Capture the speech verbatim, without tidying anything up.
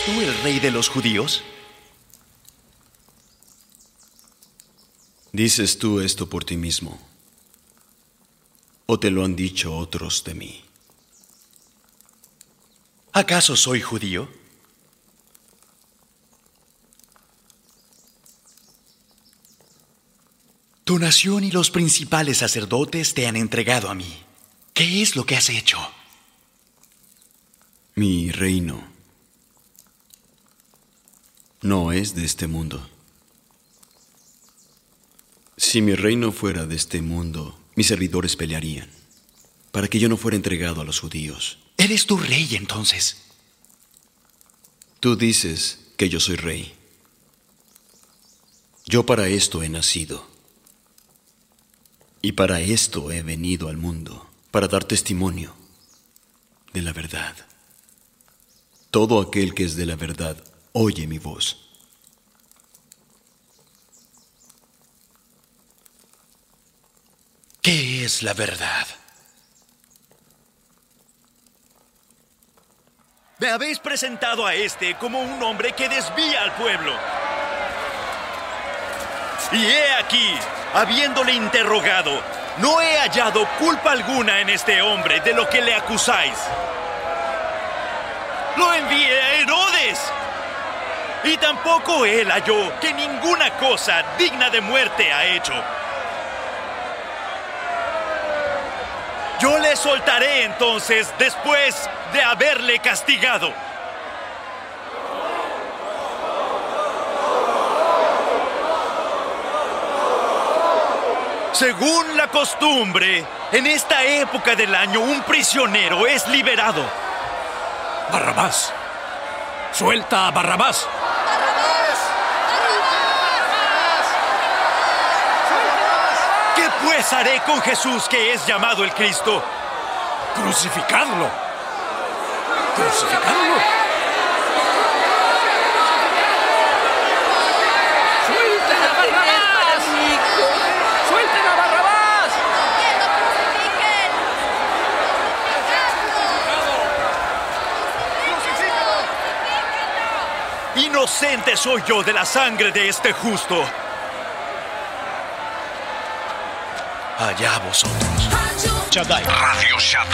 tú el rey de los judíos? ¿Dices tú esto por ti mismo? ¿O te lo han dicho otros de mí? ¿Acaso soy judío? Tu nación y los principales sacerdotes te han entregado a mí. ¿Qué es lo que has hecho? Mi reino no es de este mundo. Si mi reino fuera de este mundo, mis servidores pelearían para que yo no fuera entregado a los judíos. Eres tu rey, entonces. Tú dices que yo soy rey. Yo para esto he nacido. Y para esto he venido al mundo, para dar testimonio de la verdad. Todo aquel que es de la verdad oye mi voz. ¿Qué es la verdad? Me habéis presentado a este como un hombre que desvía al pueblo. Y he aquí, habiéndole interrogado, no he hallado culpa alguna en este hombre de lo que le acusáis. Lo envié a Herodes, y tampoco él halló que ninguna cosa digna de muerte ha hecho. Yo le soltaré entonces después de haberle castigado. Según la costumbre, en esta época del año un prisionero es liberado. Barrabás. Suelta a Barrabás. ¿Qué pues haré con Jesús, que es llamado el Cristo? Crucificadlo. Crucificadlo. ¡Suelten a Barrabás! ¡Suelten a Barrabás! ¡Que lo crucifiquen! Inocente soy yo de la sangre de este justo. Allá vosotros. Radio Shaddai.